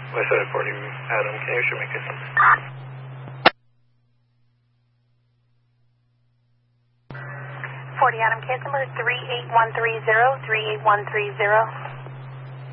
West side 40 Adam, can you show me case number? 40 Adam, case number 38130, 38130.